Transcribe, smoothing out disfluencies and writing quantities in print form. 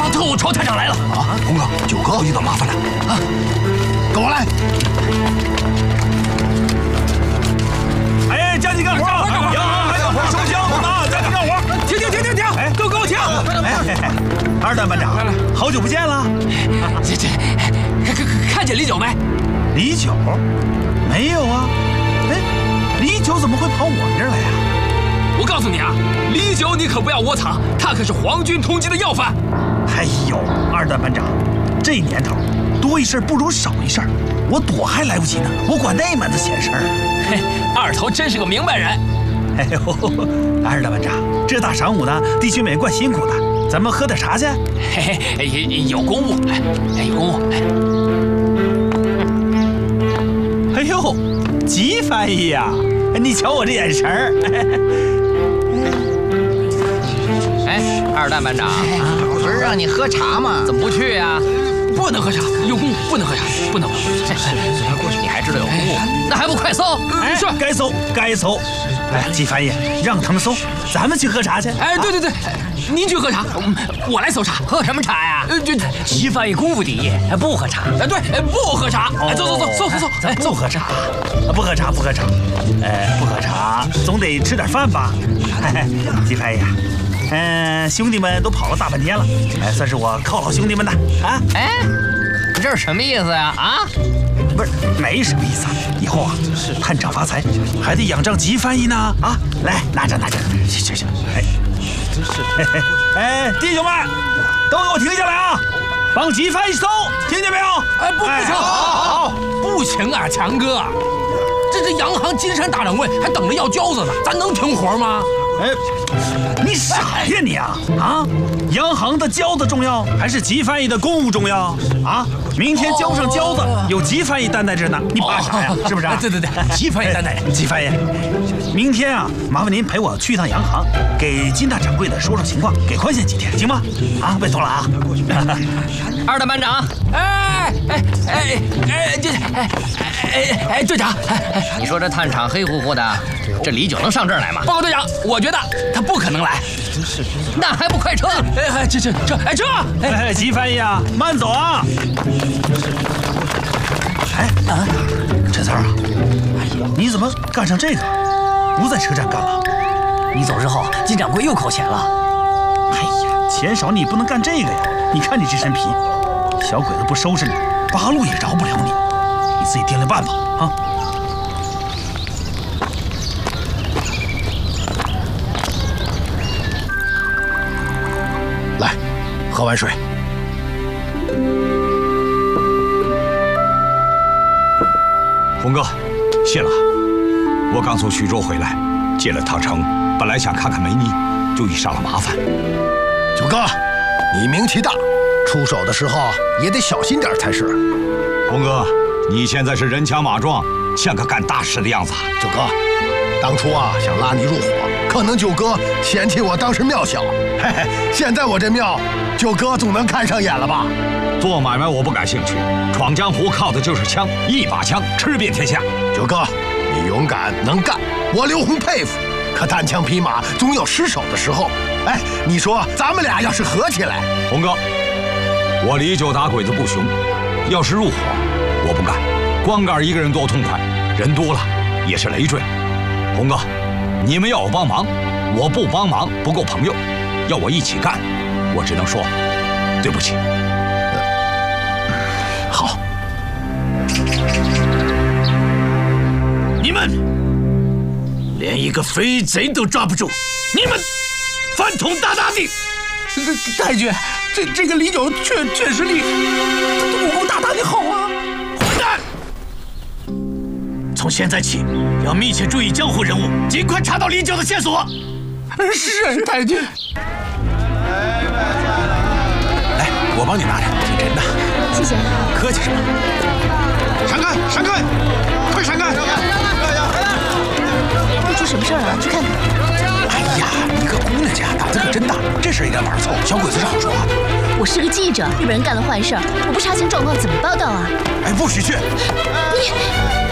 啊，特务朝探长来了！ 啊，红哥，九哥遇到麻烦了啊！跟我来。 哎，加紧干活！杨航还有活收箱子呢，加紧干活！ 停！哎，都给我停！ 哎，二段班长，好久不见了。 看见李九没？ 李九？没有啊。哎，李九怎么会跑我们这儿来呀？ 我告诉你啊，李九你可不要窝藏，他可是皇军通缉的要犯。 哎呦，二段班长，这年头多一事不如少一事，我躲还来不及呢，我管那门子闲事儿。 嘿，二头真是个明白人。 哎呦，二段班长，这大晌午的，弟兄们怪辛苦的，咱们喝点茶去。 嘿，有公务，有公务。 哎呦，吉翻译呀，你瞧我这眼神儿。 哎，二段班长，不是让你喝茶吗？怎么不去呀？ 不能喝茶，有公务，不能喝茶，不能。 你还知道有公务？那还不快搜？ 是， 该搜。哎，季翻译，让他们搜，咱们去喝茶去。 哎，对，您去喝茶，我来搜查。 喝什么茶呀？ 齐翻译功夫第一，不喝茶。哎，对，不喝茶。哎，走， 咱不喝茶，不喝茶。不喝茶，总得吃点饭吧？季翻译啊，兄弟们都跑了大半天了，哎，算是我犒劳兄弟们的啊。 哎，你这是什么意思呀？啊？ 不是，没什么意思。以后啊，探长发财还得仰仗吉翻译呢啊！来，拿着，行。哎，真是，哎，弟兄们，都给我停下来啊！帮吉翻译搜，听见没有？ 哎，不行，好，不行啊，强哥，这洋行金山大掌柜还等着要交子呢，咱能停活吗？ 哎，你傻呀你啊！啊，洋行的交子重要，还是吉翻译的公务重要啊？明天交上交子，有吉翻译担待着呢，你怕啥呀？是不是？ 对，吉翻译担待。 吉翻译，明天啊，麻烦您陪我去一趟洋行，给金大掌柜的说情况，给宽限几天，行吗？啊，拜托了啊！ 二段班长， 队长， 你说这探长黑乎乎的，这李九能上这儿来吗？ 报告队长，我觉得他不可能来。 那还不快撤？ 这， 吉翻译啊，慢走啊！陈三啊，你怎么干上这个？不在车站干了？ 你走之后，金掌柜又扣钱了。 哎呀，钱少你不能干这个呀！你看你这身皮，小鬼子不收拾你，八路也饶不了你，你自己掂量办吧啊！ 来，喝碗水。 洪哥，谢了。我刚从徐州回来，进了趟城，本来想看看梅妮，就遇上了麻烦。 九哥，你名气大，出手的时候也得小心点才是。 洪哥，你现在是人强马壮，像个干大事的样子。 九哥，当初啊想拉你入伙，可能九哥嫌弃我当时庙小，嘿嘿，现在我这庙，九哥总能看上眼了吧？ 做买卖我不感兴趣，闯江湖靠的就是枪，一把枪吃遍天下。 九哥，你勇敢能干，我刘洪佩服。可单枪匹马总有失手的时候。哎，你说咱们俩要是合起来， 洪哥，我李九打鬼子不雄，要是入伙，我不干。光干一个人多痛快，人多了也是累赘。洪哥，你们要我帮忙，我不帮忙不够朋友；要我一起干，我只能说对不起。 好。 你们连一个飞贼都抓不住，你们饭桶大大的！ 太君，这个李九确实厉害，武功大大的好啊！ 混蛋！从现在起，要密切注意江湖人物，尽快查到李九的线索。 是太君。 来，我帮你拿着，挺沉的。 谢谢。 客气什么？ 闪开！闪开！快闪开！ 又出什么事儿了？去看看。 哎呀，一个姑娘家胆子可真大，这事儿也敢玩凑，小鬼子是好说话的。 我是个记者，日本人干了坏事儿，我不查清状况怎么报道啊？ 哎，不许去！ 你。